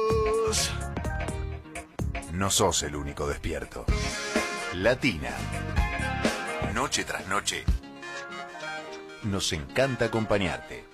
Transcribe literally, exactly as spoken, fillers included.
No sos el único despierto. Latina. Noche tras noche. Nos encanta acompañarte.